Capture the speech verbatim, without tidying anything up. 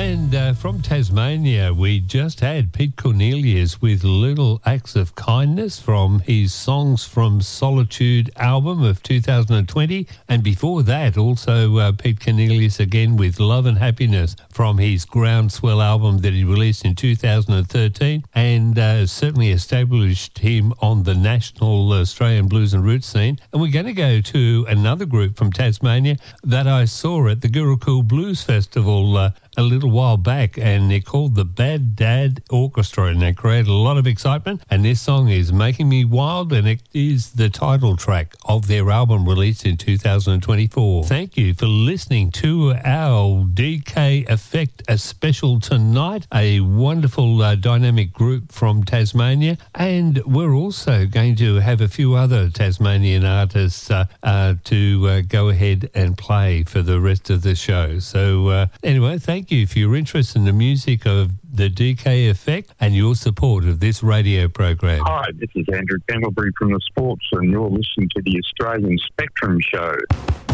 And uh, from Tasmania, we just had Pete Cornelius with Little Acts of Kindness from his Songs from Solitude album of two thousand twenty. And before that, also uh, Pete Cornelius again with Love and Happiness from his Groundswell album that he released in two thousand thirteen, and uh, certainly established him on the national Australian blues and roots scene. And we're going to go to another group from Tasmania that I saw at the Gurukul Blues Festival uh, a little while back, and they're called the Bad Dad Orchestra, and they create a lot of excitement. And this song is Making Me Wild, and it is the title track of their album released in two thousand twenty-four. Thank you for listening to our D K Effect a special tonight, a wonderful uh, dynamic group from Tasmania, and we're also going to have a few other Tasmanian artists uh, uh, to uh, go ahead and play for the rest of the show. So uh, anyway, thank you for your interest in the music of the D K Effect and your support of this radio program. Hi, this is Andrew Pendlebury from The Sports, and you're listening to the Australian Spectrum Show.